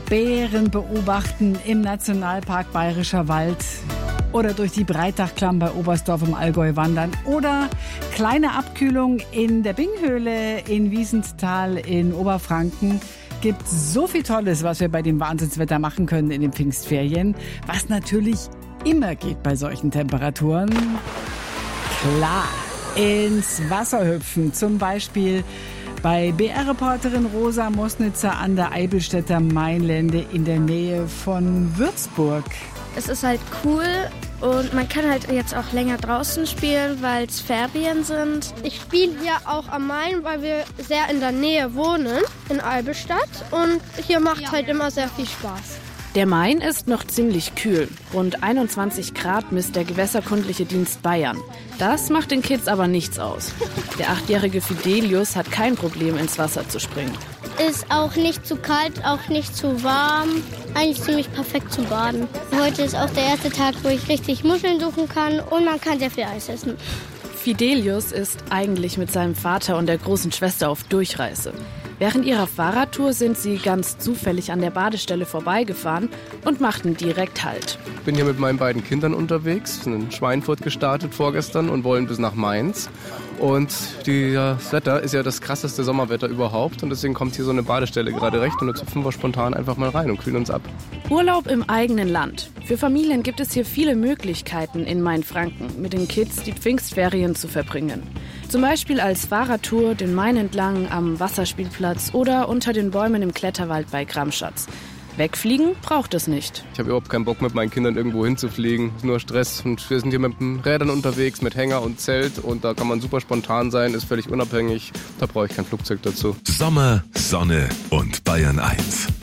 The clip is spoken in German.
Bären beobachten im Nationalpark Bayerischer Wald oder durch die Breitachklamm bei Oberstdorf im Allgäu wandern oder kleine Abkühlung in der Binghöhle in Wiesenthal in Oberfranken. Gibt so viel Tolles, was wir bei dem Wahnsinnswetter machen können in den Pfingstferien, was natürlich immer geht bei solchen Temperaturen. Klar, ins Wasser hüpfen, zum Beispiel bei BR-Reporterin Rosa Mosnitzer an der Eibelstädter Mainlände in der Nähe von Würzburg. Es ist halt cool und man kann halt jetzt auch länger draußen spielen, weil es Ferien sind. Ich spiele hier auch am Main, weil wir sehr in der Nähe wohnen, in Eibelstadt. Und hier macht halt immer sehr viel Spaß. Der Main ist noch ziemlich kühl. Rund 21 Grad misst der Gewässerkundliche Dienst Bayern. Das macht den Kids aber nichts aus. Der 8-jährige Fidelius hat kein Problem, ins Wasser zu springen. Ist auch nicht zu kalt, auch nicht zu warm. Eigentlich ziemlich perfekt zum Baden. Heute ist auch der erste Tag, wo ich richtig Muscheln suchen kann und man kann sehr viel Eis essen. Fidelius ist eigentlich mit seinem Vater und der großen Schwester auf Durchreise. Während ihrer Fahrradtour sind sie ganz zufällig an der Badestelle vorbeigefahren und machten direkt Halt. Ich bin hier mit meinen beiden Kindern unterwegs, sind in Schweinfurt gestartet vorgestern und wollen bis nach Mainz. Und das Wetter ist ja das krasseste Sommerwetter überhaupt und deswegen kommt hier so eine Badestelle gerade recht und jetzt hüpfen wir spontan einfach mal rein und kühlen uns ab. Urlaub im eigenen Land. Für Familien gibt es hier viele Möglichkeiten in Mainfranken, mit den Kids die Pfingstferien zu verbringen. Zum Beispiel als Fahrradtour den Main entlang am Wasserspielplatz oder unter den Bäumen im Kletterwald bei Gramschatz. Wegfliegen braucht es nicht. Ich habe überhaupt keinen Bock, mit meinen Kindern irgendwo hinzufliegen. Nur Stress. Und wir sind hier mit den Rädern unterwegs, mit Hänger und Zelt. Und da kann man super spontan sein, ist völlig unabhängig. Da brauche ich kein Flugzeug dazu. Sommer, Sonne und Bayern 1.